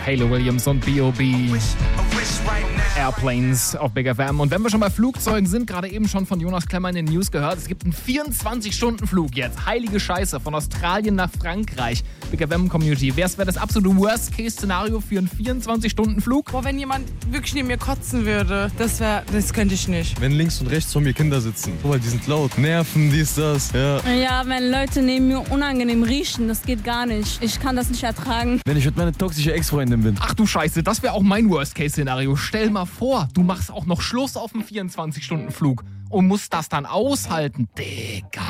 Hayley Williams und B.O.B. Airplanes auf Big FM. Und wenn wir schon bei Flugzeugen sind, gerade eben schon von Jonas Klemmer in den News gehört, es gibt einen 24-Stunden-Flug jetzt. Heilige Scheiße, von Australien nach Frankreich. Big FM-Community. Wäre das absolute Worst-Case-Szenario für einen 24-Stunden-Flug? Boah, wenn jemand wirklich neben mir kotzen würde, das könnte ich nicht. Wenn links und rechts von mir Kinder sitzen. Weil die sind laut. Nerven, dies, das. Ja, wenn Leute neben mir unangenehm riechen, das geht gar nicht. Ich kann das nicht ertragen. Wenn ich mit meiner toxischen Ex-Freundin bin. Ach du Scheiße, das wäre auch mein Worst-Case-Szenario. Stell mal vor, du machst auch noch Schluss auf dem 24-Stunden-Flug und musst das dann aushalten. Digga.